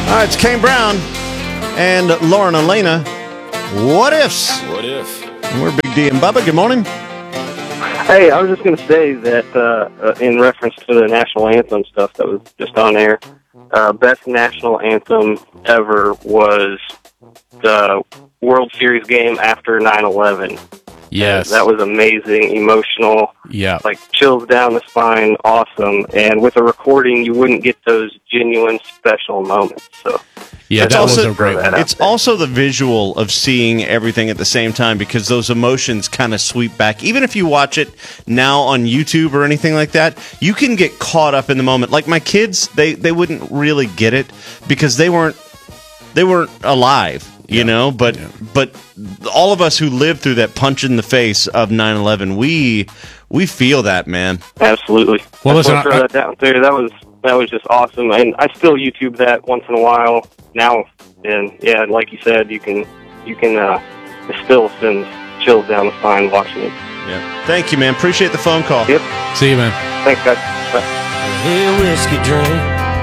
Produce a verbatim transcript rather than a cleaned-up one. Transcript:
right, it's Kane Brown and Lauren Elena. What ifs? What if? And we're Big D and Bubba. Good morning. Hey, I was just going to say that uh, uh, in reference to the national anthem stuff that was just on air, uh, best national anthem ever was the World Series game after nine eleven. Yes. That was amazing, emotional, yeah, like chills down the spine, awesome. And with a recording, you wouldn't get those genuine special moments. So. Yeah, it's that also, was a great one. It's also the visual of seeing everything at the same time because those emotions kind of sweep back. Even if you watch it now on YouTube or anything like that, you can get caught up in the moment. Like my kids, they, they wouldn't really get it because they weren't they weren't alive, you yeah. know. But yeah. but all of us who lived through that punch in the face of nine eleven, we we feel that, man. Absolutely. Well, listen, I, that down there. That was that was just awesome, and I still YouTube that once in a while. Now, and yeah, like you said, you can, you can, uh, it still sends chills down the spine watching it. Yeah. Thank you, man. Appreciate the phone call. Yep. See you, man. Thanks, guys. Bye. Hey, whiskey drink.